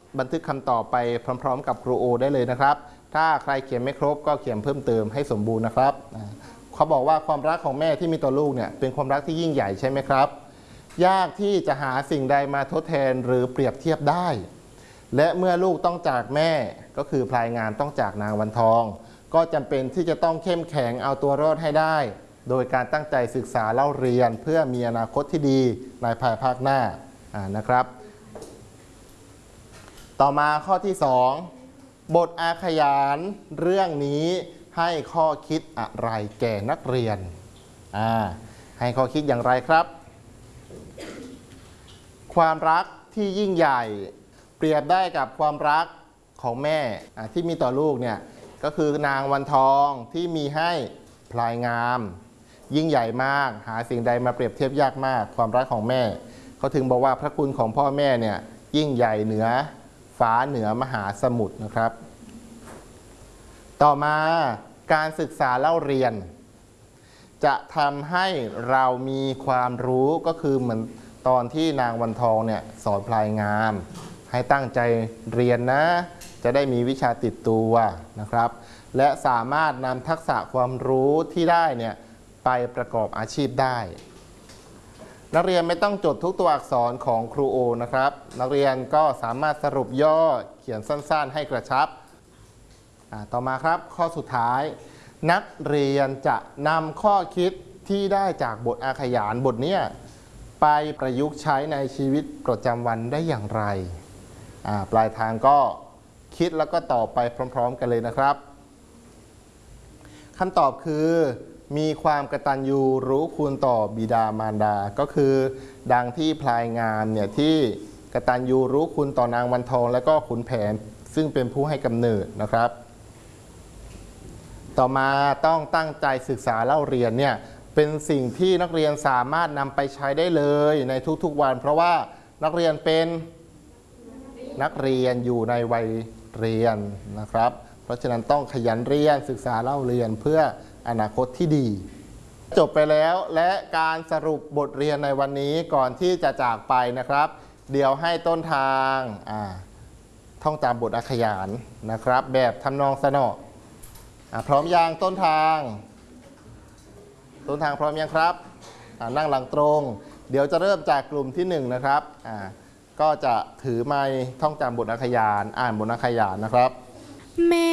บันทึกคำตอบไปพร้อมๆกับครูโอได้เลยนะครับถ้าใครเขียนไม่ครบก็เขียนเพิ่มเติมให้สมบูรณ์นะครับเขาบอกว่าความรักของแม่ที่มีต่อลูกเนี่ยเป็นความรักที่ยิ่งใหญ่ใช่ไหมครับยากที่จะหาสิ่งใดมาทดแทนหรือเปรียบเทียบได้และเมื่อลูกต้องจากแม่ก็คือพลายงามต้องจากนางวันทองก็จำเป็นที่จะต้องเข้มแข็งเอาตัวรอดให้ได้โดยการตั้งใจศึกษาเล่าเรียนเพื่อมีอนาคตที่ดีในภายภาคหน้านะครับต่อมาข้อที่2บทอาขยานเรื่องนี้ให้ข้อคิดอะไรแก่นักเรียนให้ข้อคิดอย่างไรครับความรักที่ยิ่งใหญ่เปรียบได้กับความรักของแม่ที่มีต่อลูกเนี่ยก็คือนางวันทองที่มีให้พลายงามยิ่งใหญ่มากหาสิ่งใดมาเปรียบเทียบยากมากความรักของแม่เขาถึงบอกว่าพระคุณของพ่อแม่เนี่ยยิ่งใหญ่เหนือฟ้าเหนือมหาสมุทรนะครับต่อมาการศึกษาเล่าเรียนจะทำให้เรามีความรู้ก็คือเหมือนตอนที่นางวันทองเนี่ยสอนพลายงามให้ตั้งใจเรียนนะจะได้มีวิชาติดตัวนะครับและสามารถนำทักษะความรู้ที่ได้เนี่ยไปประกอบอาชีพได้นักเรียนไม่ต้องจดทุกตัวอักษรของครูโอนะครับนักเรียนก็สามารถสรุปย่อเขียนสั้นๆให้กระชับต่อมาครับข้อสุดท้ายนักเรียนจะนำข้อคิดที่ได้จากบทอาขยานบทนี้ไปประยุกต์ใช้ในชีวิตประจำวันได้อย่างไรปลายทางก็คิดแล้วก็ตอบไปพร้อมๆกันเลยนะครับคำตอบคือมีความกตัญญูรู้คุณต่อบิดามารดาก็คือดังที่พลายงามเนี่ยที่กตัญญูรู้คุณต่อนางวันทองและก็ขุนแผนซึ่งเป็นผู้ให้กำเนิดนะครับต่อมาต้องตั้งใจศึกษาเล่าเรียนเนี่ยเป็นสิ่งที่นักเรียนสามารถนำไปใช้ได้เลยในทุกๆวันเพราะว่านักเรียนเป็นนักเรียนอยู่ในวัยเรียนนะครับเพราะฉะนั้นต้องขยันเรียนศึกษาเล่าเรียนเพื่ออนาคตที่ดีจบไปแล้วและการสรุปบทเรียนในวันนี้ก่อนที่จะจากไปนะครับเดี๋ยวให้ต้นทางท่องตามบทอาขยานนะครับแบบทำนองสนอพร้อมยังต้นทางพร้อมยังครับนั่งหลังตรงเดี๋ยวจะเริ่มจากกลุ่มที่1นะครับก็จะถือไมค์ท่องจำบทอาขยานอ่านบทอาขยานนะครับ